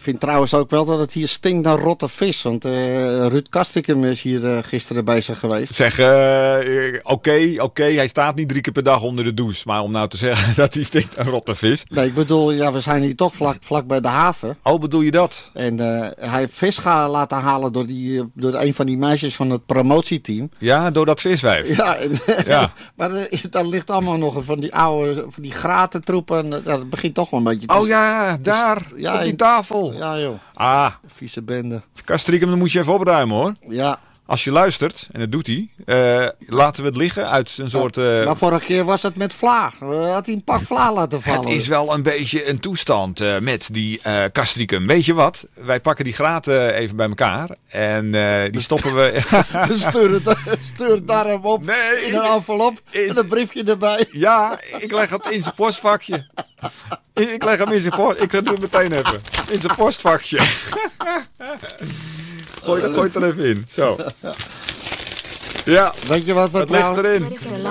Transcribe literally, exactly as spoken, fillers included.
vind trouwens ook wel dat het hier stinkt naar rotte vis. Want uh, Ruud Castricum is hier uh, gisteren bezig geweest. Zeg, uh, oké, okay, okay, hij staat niet drie keer per dag onder de douche. Maar om nou te zeggen dat hij stinkt naar rotte vis. Nee, ik bedoel, ja, we zijn hier toch vlak, vlak bij de haven. Oh, bedoel je dat? En uh, hij heeft vis gaan laten halen door, die, door een van die meisjes van het promotieteam. Ja, door dat viswijf. Ja, en, ja. maar uh, daar ligt allemaal nog van die oude, van die gratentroepen. Uh, dat begint toch wel een beetje te... Oh ja, daar, dus, ja, op die tafel. Ja, joh. Ah. Vieze bende. Castricum, dan moet je even opruimen, hoor. Ja. Als je luistert, en dat doet hij, uh, laten we het liggen uit een soort... Uh... Maar vorige keer was het met vla. Had hij een pak vla laten vallen. Het is wel een beetje een toestand uh, met die uh, Castricum. Weet je wat? Wij pakken die graten even bij elkaar en uh, die stoppen we... we sturen het, stuur het daarom op nee, in een envelop in... en een briefje erbij. Ja, ik leg het in zijn postvakje. Ik leg hem in zijn post... Ik doe het meteen even. In zijn postvakje. Gooi, gooi het er even in. Zo. Ja. Weet je wat we het ligt erin.